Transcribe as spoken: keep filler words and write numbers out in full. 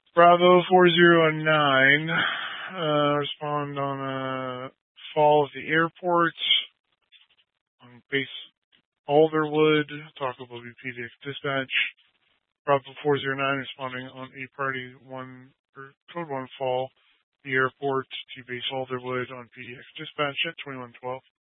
Bravo four zero nine, uh, respond on a fall of the airport on base Alderwood, Taco Bell P D X dispatch. Bravo four zero nine responding on a party one, or code one fall, the airport to base Alderwood on P D X dispatch at twenty-one twelve.